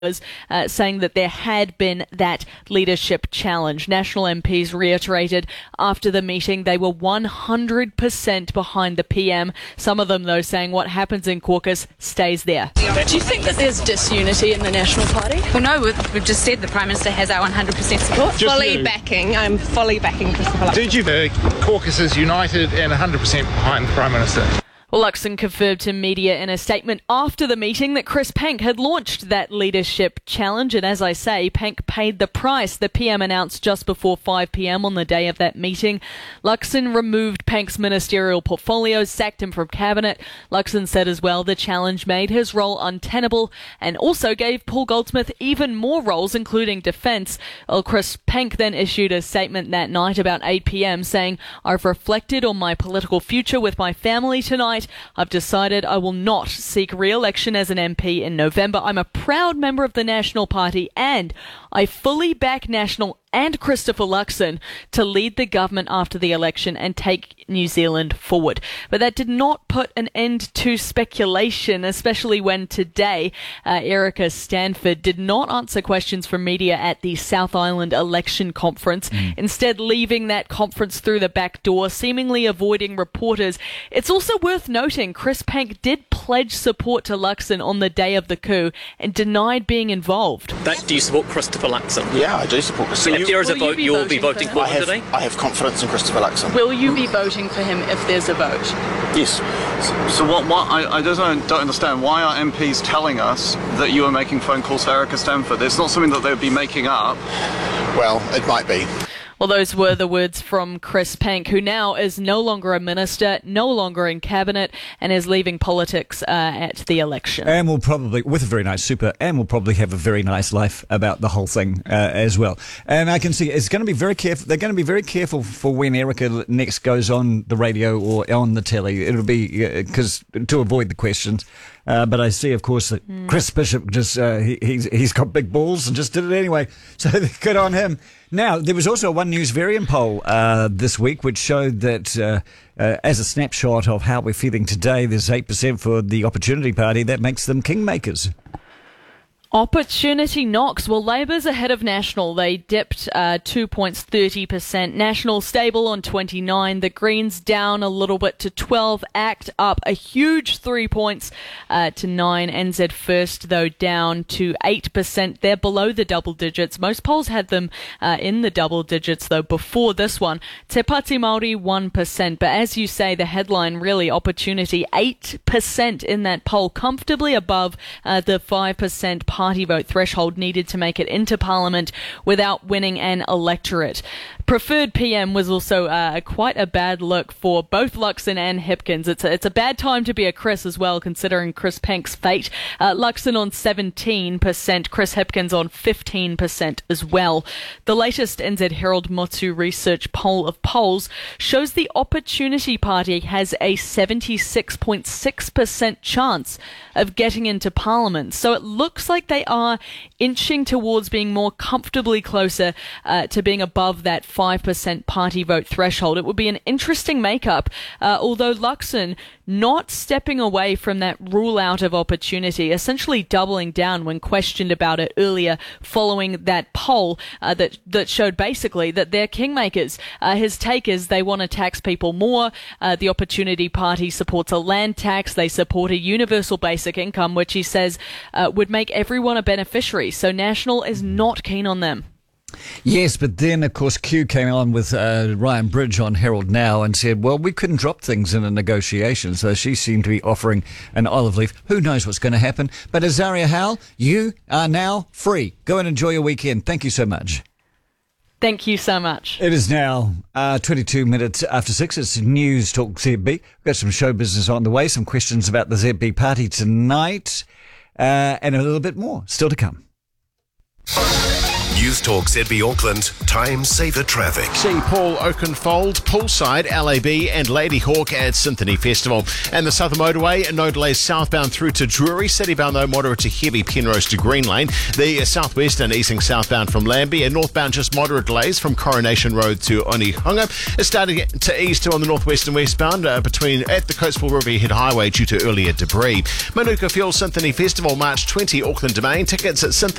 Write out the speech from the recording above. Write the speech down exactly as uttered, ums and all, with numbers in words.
Uh, saying that there had been that leadership challenge. National M Ps reiterated after the meeting they were one hundred percent behind the P M. Some of them, though, saying what happens in caucus stays there. Do you think that there's disunity in the National Party? Well, no, we've, we've just said the Prime Minister has our one hundred percent support. Just fully you. backing. I'm fully backing Christopher Luxon. Did you? The caucus is united and one hundred percent behind the Prime Minister. Well, Luxon confirmed to media in a statement after the meeting that Chris Pank had launched that leadership challenge. And as I say, Pank paid the price. The P M announced just before five p.m. on the day of that meeting. Luxon removed Pank's ministerial portfolio, sacked him from cabinet. Luxon said as well the challenge made his role untenable and also gave Paul Goldsmith even more roles, including defence. Well, Chris Pank then issued a statement that night about eight p.m. saying, "I've reflected on my political future with my family tonight. I've decided I will not seek re-election as an M P in November. I'm a proud member of the National Party and I fully back National and Christopher Luxon to lead the government after the election and take New Zealand forward." But that did not put an end to speculation, especially when today uh, Erica Stanford did not answer questions from media at the South Island election conference, mm. instead leaving that conference through the back door, seemingly avoiding reporters. It's also worth noting Chris Pank did pledge support to Luxon on the day of the coup and denied being involved. That, do you support Christopher Luxon? Yeah, I do support Christopher. If there is a vote, you you will be voting for him today? I have confidence in Christopher Luxon. Will you be voting for him if there's a vote? Yes. So, so what, what I, I just don't, don't understand. Why are M Ps telling us that you are making phone calls to Erica Stanford? It's not something that they would be making up. Well, it might be. Well, those were the words from Chris Pank, who now is no longer a minister, no longer in cabinet, and is leaving politics uh, at the election. And will probably, with a very nice super, and will probably have a very nice life about the whole thing uh, as well. And I can see it's going to be very careful. They're going to be very careful for when Erica next goes on the radio or on the telly. It'll be because uh, to avoid the questions. Uh, but I see, of course, that mm. Chris Bishop just, uh, he, he's, he's got big balls and just did it anyway. So good on him. Now, there was also a One News Varian poll uh, this week, which showed that uh, uh, as a snapshot of how we're feeling today, there's eight percent for the Opportunity Party. That makes them kingmakers. Opportunity knocks. Well, Labour's ahead of National. They dipped uh, two points, thirty percent. National stable on twenty-nine. The Greens down a little bit to twelve. ACT up a huge three points uh, to nine. N Z First, though, down to eight percent. They're below the double digits. Most polls had them uh, in the double digits, though, before this one. Te Pāti Māori, one percent. But as you say, the headline really, Opportunity, eight percent in that poll, comfortably above uh, the five percent party vote threshold needed to make it into Parliament without winning an electorate. Preferred P M was also uh, quite a bad look for both Luxon and Hipkins. It's a, it's a bad time to be a Chris as well, considering Chris Pank's fate. Uh, Luxon on seventeen percent, Chris Hipkins on fifteen percent as well. The latest N Z Herald Motu Research poll of polls shows the Opportunity Party has a seventy-six point six percent chance of getting into Parliament. So it looks like they are inching towards being more comfortably closer uh, to being above that five percent party vote threshold. It would be an interesting makeup, uh, although Luxon not stepping away from that rule out of Opportunity, essentially doubling down when questioned about it earlier following that poll uh, that, that showed basically that they're kingmakers. Uh, his take is they want to tax people more. Uh, the Opportunity Party supports a land tax. They support a universal basic income, which he says uh, would make everyone a beneficiary. So National is not keen on them. Yes, but then, of course, Q came on with uh, Ryan Bridge on Herald Now and said, well, we couldn't drop things in a negotiation. So she seemed to be offering an olive leaf. Who knows what's going to happen? But Azaria Howell, you are now free. Go and enjoy your weekend. Thank you so much. Thank you so much. It is now uh, twenty-two minutes after six. It's News Talk Z B. We've got some show business on the way, some questions about the Z B party tonight, uh, and a little bit more still to come. News Talk Z B Auckland, Time Saver Traffic. See Paul Oakenfold, Poolside, L A B and Lady Hawk at Symphony Festival. And the Southern Motorway, no delays southbound through to Drury. Citybound though, moderate to heavy Penrose to Green Lane. The Southwest and easing southbound from Lambie. And northbound just moderate delays from Coronation Road to Onehunga. It's starting to ease too on the northwest and westbound uh, between at the Coastal Riverhead Highway due to earlier debris. Manuka Fuel Symphony Festival, March twentieth, Auckland Domain. Tickets at Symphony